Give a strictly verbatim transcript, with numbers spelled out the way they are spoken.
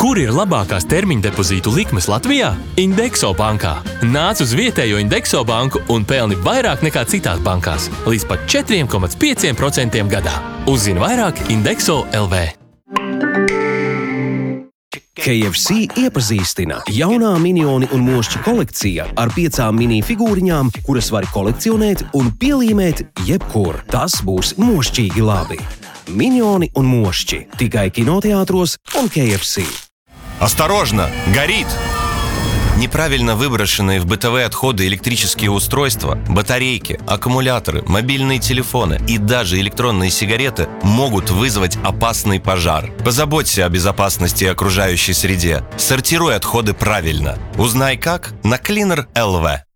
Kur ir labākās termiņa depozītu likmes Latvijā? Indexo bankā. Nāc uz vietējo Indexo banku un pelni vairāk nekā citās bankās. Līdz pat četri komats pieci procenti gadā. Uzzini vairāk Indexo L V. K F C iepazīstina jaunā minioni un mošķi kolekcija ar piecām mini figūriņām, kuras var kolekcionēt un pielīmēt jebkur. Tas būs mošķīgi labi. Minioni un mošķi tikai kinoteātros un K F C. Осторожно! Горит! Неправильно выброшенные в бытовые отходы электрические устройства, батарейки, аккумуляторы, мобильные телефоны и даже электронные сигареты могут вызвать опасный пожар. Позаботься о безопасности окружающей среде. Сортируй отходы правильно. Узнай как на Cleaner точка эл ви.